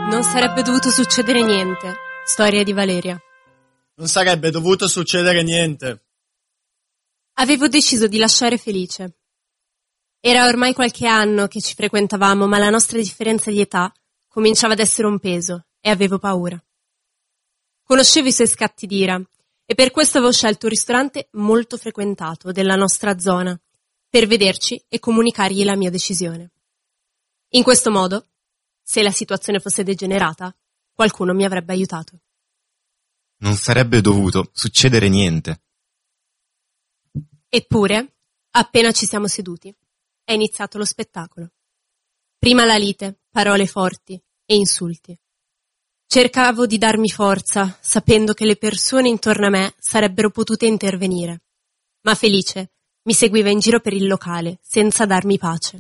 Non sarebbe dovuto succedere niente. Storia di Valeria. Non sarebbe dovuto succedere niente. Avevo deciso di lasciare Felice. Era ormai qualche anno che ci frequentavamo, ma la nostra differenza di età cominciava ad essere un peso e avevo paura. Conoscevo i suoi scatti d'ira e per questo avevo scelto un ristorante molto frequentato della nostra zona per vederci e comunicargli la mia decisione. In questo modo, se la situazione fosse degenerata, qualcuno mi avrebbe aiutato. Non sarebbe dovuto succedere niente. Eppure, appena ci siamo seduti, è iniziato lo spettacolo. Prima la lite, parole forti e insulti. Cercavo di darmi forza, sapendo che le persone intorno a me sarebbero potute intervenire, ma Felice mi seguiva in giro per il locale, senza darmi pace.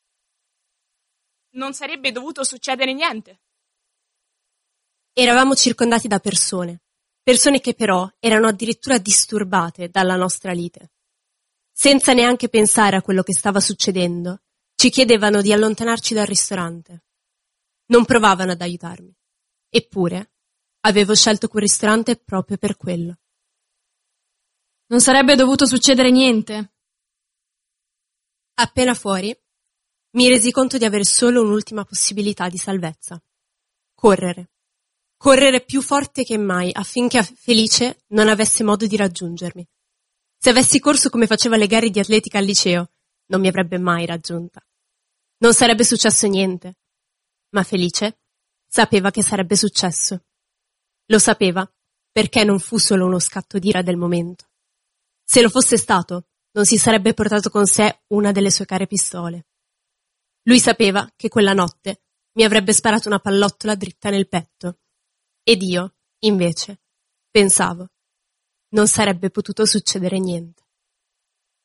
Non sarebbe dovuto succedere niente. Eravamo circondati da persone che però erano addirittura disturbate dalla nostra lite. Senza neanche pensare a quello che stava succedendo, ci chiedevano di allontanarci dal ristorante. Non provavano ad aiutarmi. Eppure, avevo scelto quel ristorante proprio per quello. Non sarebbe dovuto succedere niente. Appena fuori, mi resi conto di avere solo un'ultima possibilità di salvezza. Correre. Correre più forte che mai affinché Felice non avesse modo di raggiungermi. Se avessi corso come faceva le gare di atletica al liceo, non mi avrebbe mai raggiunta. Non sarebbe successo niente. Ma Felice sapeva che sarebbe successo. Lo sapeva perché non fu solo uno scatto d'ira del momento. Se lo fosse stato, non si sarebbe portato con sé una delle sue care pistole. Lui sapeva che quella notte mi avrebbe sparato una pallottola dritta nel petto. Ed io, invece, pensavo, non sarebbe potuto succedere niente.